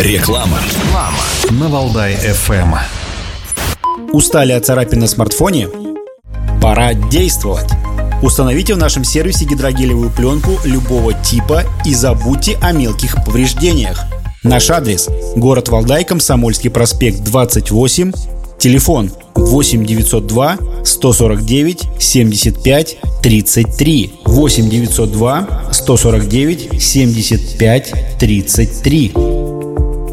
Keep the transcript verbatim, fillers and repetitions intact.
Реклама. На Валдай эф эм. Устали от царапин на смартфоне? Пора действовать! Установите в нашем сервисе гидрогелевую пленку любого типа и забудьте о мелких повреждениях. Наш адрес – город Валдай, Комсомольский проспект, двадцать восемь, телефон восемь девятьсот два сто сорок девять семьдесят пять тридцать три, восемь девятьсот два сто сорок девять семьдесят пять тридцать три.